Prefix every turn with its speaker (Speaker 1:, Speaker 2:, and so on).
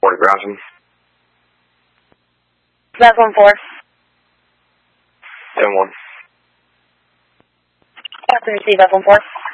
Speaker 1: Fort Grafton.
Speaker 2: That's 1-4.
Speaker 1: 10-1.
Speaker 2: Captain receive, that's 1-4.